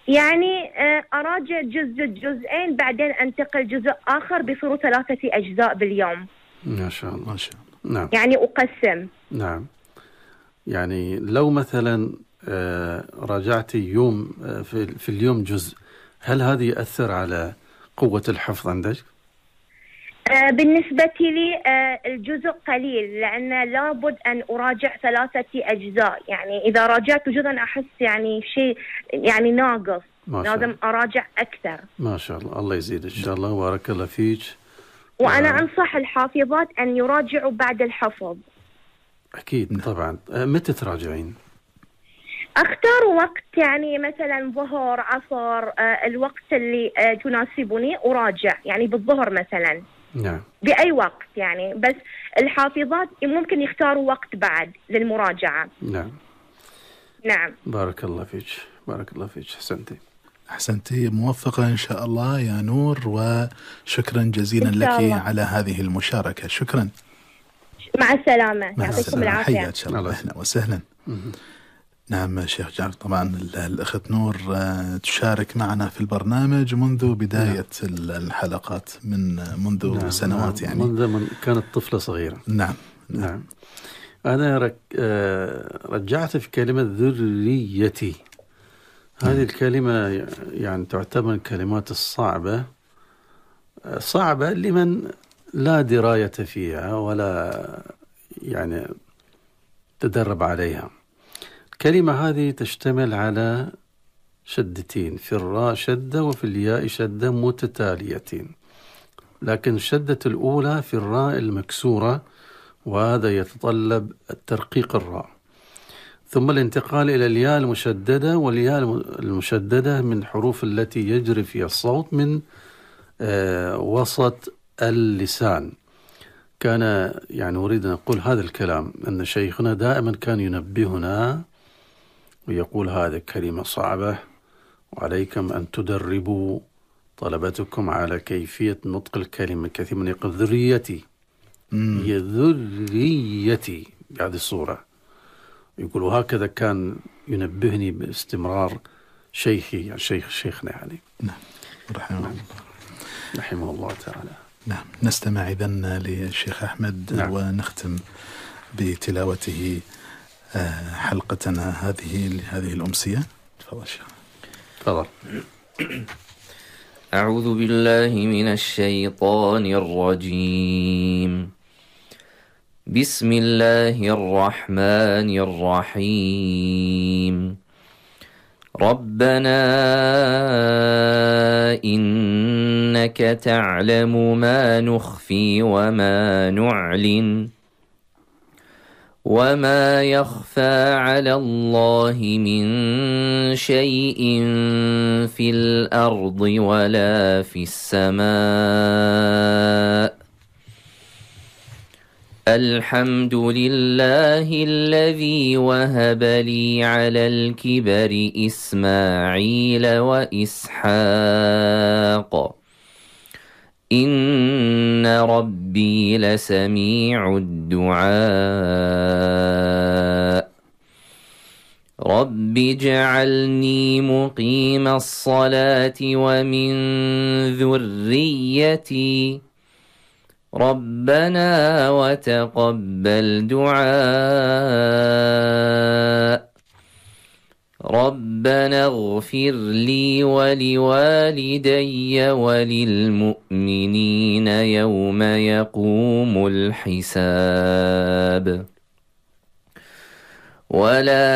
يعني أراجع جزئين بعدين أنتقل جزء آخر بصورة 3 أجزاء باليوم. ما شاء الله، ما شاء الله. نعم. يعني أقسم. نعم. يعني لو مثلا راجعتي يوم في اليوم جزء، هل هذا يأثر على قوة الحفظ عندك؟ بالنسبة لي الجزء قليل، لأن لابد أن أراجع 3 أجزاء. يعني إذا راجعت جزءا أحس يعني شيء يعني ناقص، لازم أراجع أكثر. ما شاء الله، الله يزيد إن شاء الله، بارك الله فيك. وأنا أنصح الحافظات أن يراجعوا بعد الحفظ. أكيد طبعا. متى تراجعين؟ أختار وقت، يعني مثلا ظهر، عصر، الوقت اللي تناسبني أراجع، يعني بالظهر مثلا. نعم. بأي وقت يعني، بس الحافظات ممكن يختاروا وقت بعد للمراجعة. نعم. نعم. بارك الله فيك، بارك الله فيك. أحسنتي، موفقة إن شاء الله يا نور، وشكرا جزيلا لك على هذه المشاركة. شكرا. مع السلامة، يعطيكم العافية. حياك الله، أهلا وسهلا. نعم شيخ جعفر، طبعا الأخت نور تشارك معنا في البرنامج منذ بداية الحلقات، منذ سنوات، يعني منذ كانت طفلة صغيرة. نعم. أنا رجعت في كلمة ذريتي. هذه الكلمة يعني تعتبر من الكلمات الصعبة لمن لا دراية فيها ولا يعني تدرب عليها. الكلمة هذه تشتمل على شدتين، في الراء شدة وفي الياء شدة متتاليتين، لكن الشدة الأولى في الراء المكسورة، وهذا يتطلب الترقيق الراء، ثم الانتقال إلى الياء المشددة، والياء المشددة من حروف التي يجري فيها الصوت من وسط اللسان. كان يعني أريد أن أقول هذا الكلام، أن شيخنا دائما كان ينبهنا ويقول هذه كلمة صعبة، وعليكم أن تدربوا طلبتكم على كيفية نطق الكلمة. كثير من يقول ذريتي، هي ذريتي بهذه الصورة. يقول وهكذا كان ينبهني باستمرار شيخي، يعني شيخنا يعني. نعم. رحمه الله تعالى. نعم. نستمع إذن للشيخ أحمد. نعم. ونختم بتلاوته حلقتنا هذه الأمسية. تفضل شيخ. تفضل. أعوذ بالله من الشيطان الرجيم. بسم الله الرحمن الرحيم. ربنا إنك تعلم ما نخفي وما نعلن وما يخفى على الله من شيء في الأرض ولا في السماء. الحمد لله الذي وهب لي على الكبر إسماعيل وإسحاق إن ربي لسميع الدعاء. رب اجعلني مقيم الصلاة ومن ذريتي ربنا وتقبل دعاء. ربنا اغفر لي ولوالدي وللمؤمنين يوم يقوم الحساب. ولا